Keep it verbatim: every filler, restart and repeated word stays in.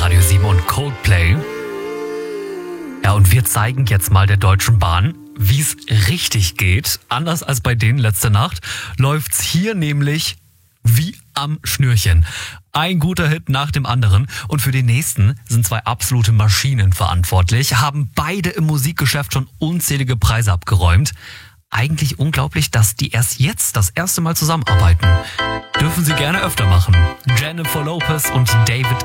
Radio sieben und Coldplay. Ja, und wir zeigen jetzt mal der Deutschen Bahn, wie es richtig geht. Anders als bei denen letzte Nacht läuft's hier nämlich wie am Schnürchen. Ein guter Hit nach dem anderen. Und für den nächsten sind zwei absolute Maschinen verantwortlich, haben beide im Musikgeschäft schon unzählige Preise abgeräumt. Eigentlich unglaublich, dass die erst jetzt das erste Mal zusammenarbeiten. Dürfen sie gerne öfter machen. Jennifer Lopez und David